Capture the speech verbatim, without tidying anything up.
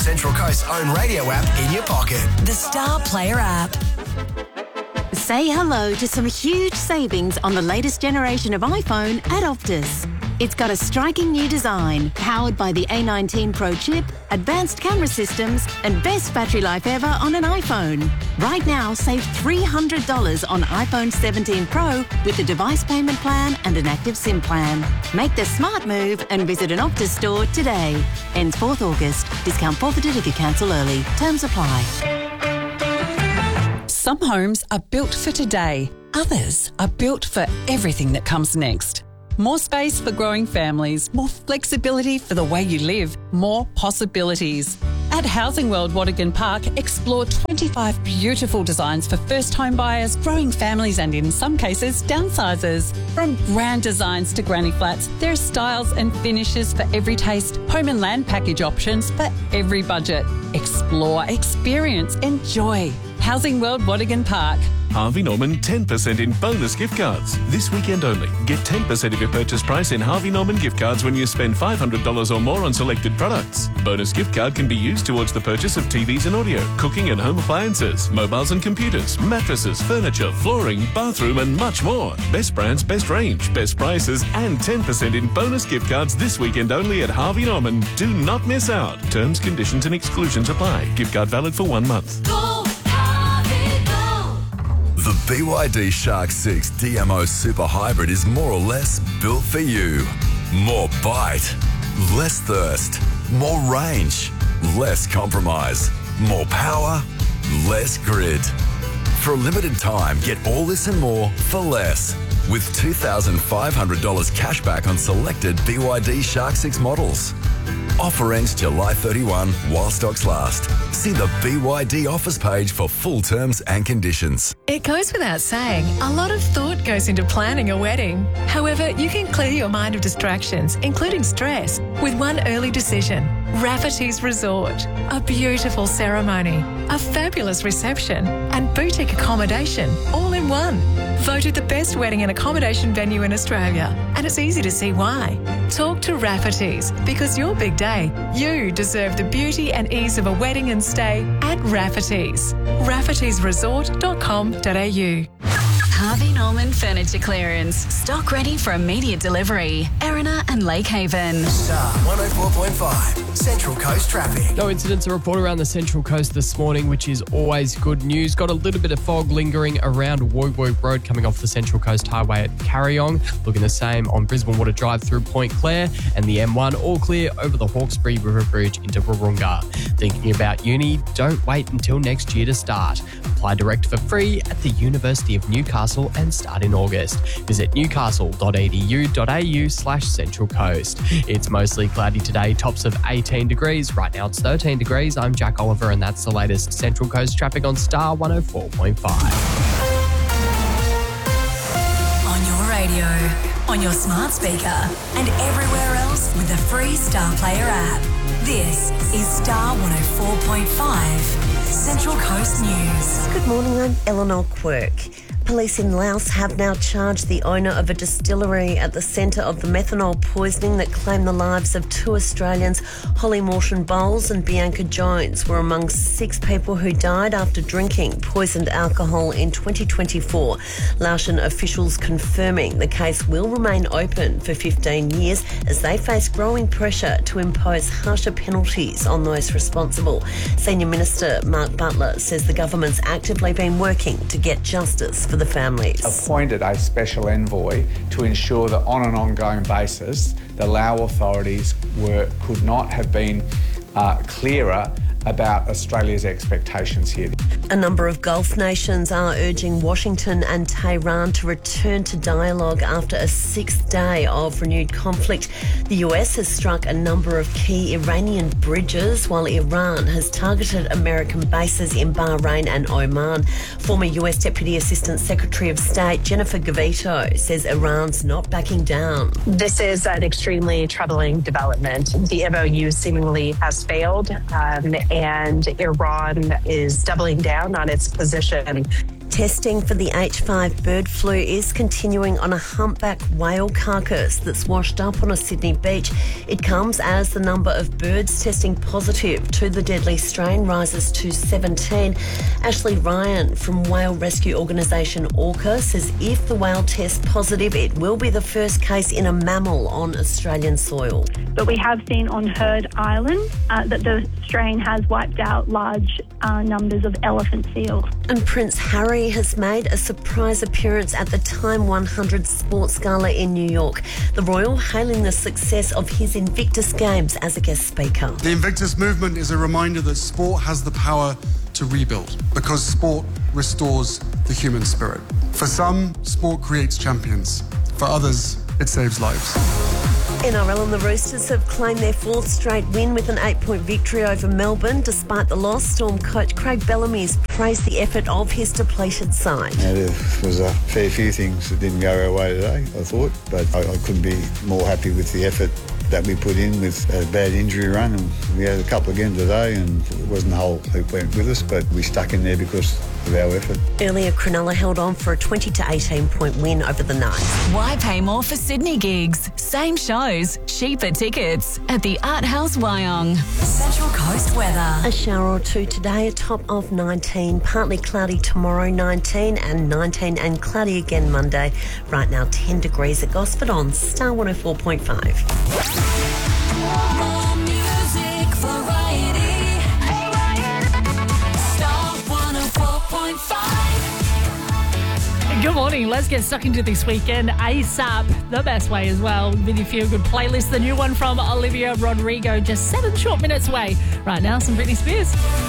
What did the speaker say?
Central Coast's own radio app in your pocket. The Star Player app. Say hello to some huge savings on the latest generation of iPhone at Optus. It's got a striking new design, powered by the A nineteen Pro chip, advanced camera systems, and best battery life ever on an iPhone. Right now, save three hundred dollars on iPhone seventeen Pro with a device payment plan and an active SIM plan. Make the smart move and visit an Optus store today. Ends fourth August. Discount forfeited if you cancel early. Terms apply. Some homes are built for today. Others are built for everything that comes next. More space for growing families, more flexibility for the way you live, more possibilities. At Housing World Watergan Park, explore twenty-five beautiful designs for first home buyers, growing families and, in some cases, downsizers. From grand designs to granny flats, there are styles and finishes for every taste, home and land package options for every budget. Explore, experience, enjoy. Housing World Watergan Park. Harvey Norman ten percent in bonus gift cards. This weekend only. Get ten percent of your purchase price in Harvey Norman gift cards when you spend five hundred dollars or more on selected products. Bonus gift card can be used towards the purchase of T Vs and audio, cooking and home appliances, mobiles and computers, mattresses, furniture, flooring, bathroom and much more. Best brands, best range, best prices and ten percent in bonus gift cards this weekend only at Harvey Norman. Do not miss out. Terms, conditions and exclusions apply. Gift card valid for one month. Go, Harvey, go. The B Y D Shark six D M O Super Hybrid is more or less built for you. More bite, less thirst, more range, less compromise, more power, less grid. For a limited time, get all this and more for less. With two thousand five hundred dollars cash back on selected B Y D Shark six models. Offer ends July thirty-first while stocks last. See the B Y D offers page for full terms and conditions. It goes without saying, a lot of thought goes into planning a wedding. However, you can clear your mind of distractions, including stress, with one early decision. Rafferty's Resort. A beautiful ceremony, a fabulous reception, and boutique accommodation all in one. Voted the best wedding and accommodation venue in Australia, and it's easy to see why. Talk to Rafferty's, because your big day, you deserve the beauty and ease of a wedding and stay at Rafferty's. raffertys resort dot com dot a u. Harvey Norman Furniture Clearance. Stock ready for immediate delivery. Erina and Lake Haven. Star one oh four point five, Central Coast Traffic. No incidents are reported around the Central Coast this morning, which is always good news. Got a little bit of fog lingering around Woy Woy Road coming off the Central Coast Highway at Carryong. Looking the same on Brisbane Water Drive through Point Clare, and the M one all clear over the Hawkesbury River Bridge into Wahroonga. Thinking about uni? Don't wait until next year to start. Apply direct for free at the University of Newcastle and start in August. Visit newcastle dot e d u dot a u slash central coast. It's mostly cloudy today, tops of eighteen degrees. Right now it's thirteen degrees. I'm Jack Oliver and that's the latest Central Coast traffic on Star one oh four point five. On your radio, on your smart speaker, and everywhere else with the free Star Player app. This is Star one oh four point five, Central Coast News. Good morning, I'm Eleanor Quirk. Police in Laos have now charged the owner of a distillery at the centre of the methanol poisoning that claimed the lives of two Australians. Holly Morton Bowles and Bianca Jones were among six people who died after drinking poisoned alcohol in twenty twenty-four. Laotian officials confirming the case will remain open for fifteen years as they face growing pressure to impose harsher penalties on those responsible. Senior Minister Mark Butler says the government's actively been working to get justice for the families. Appointed a special envoy to ensure that on an ongoing basis the Lao authorities were could not have been uh, clearer about Australia's expectations here. A number of Gulf nations are urging Washington and Tehran to return to dialogue after a sixth day of renewed conflict. The U S has struck a number of key Iranian bridges, while Iran has targeted American bases in Bahrain and Oman. Former U S Deputy Assistant Secretary of State Jennifer Govito says Iran's not backing down. This is an extremely troubling development. The M O U seemingly has failed, um, and Iran is doubling down on its position. Testing for the H five bird flu is continuing on a humpback whale carcass that's washed up on a Sydney beach. It comes as the number of birds testing positive to the deadly strain rises to seventeen. Ashley Ryan from whale rescue organisation Orca says if the whale tests positive, it will be the first case in a mammal on Australian soil. But we have seen on Heard Island uh, that the strain has wiped out large uh, numbers of elephant seals. And Prince Harry has made a surprise appearance at the Time one hundred Sports Gala in New York. The Royal hailing the success of his Invictus Games as a guest speaker. The Invictus movement is a reminder that sport has the power to rebuild because sport restores the human spirit. For some, sport creates champions. For others, it saves lives. N R L and the Roosters have claimed their fourth straight win with an eight-point victory over Melbourne. Despite the loss, Storm coach Craig Bellamy's praised the effort of his depleted side. Yeah, there was a fair few things that didn't go our way today, I thought, but I, I couldn't be more happy with the effort that we put in with a bad injury run, and we had a couple again today, and it wasn't the whole heap went with us, but we stuck in there because of our effort. Earlier, Cronulla held on for a twenty to eighteen point win over the Knights. Why pay more for Sydney gigs? Same shows, cheaper tickets at the Art House Wyong. Central Coast weather. A shower or two today, a top of nineteen. Partly cloudy tomorrow, nineteen, and nineteen, and cloudy again Monday. Right now, ten degrees at Gosford on Star one oh four point five. More music variety. Star one oh four point five. Good morning. Let's get stuck into this weekend ASAP, the best way as well, with your feel-good playlist. The new one from Olivia Rodrigo, just seven short minutes away. Right now, some Britney Spears.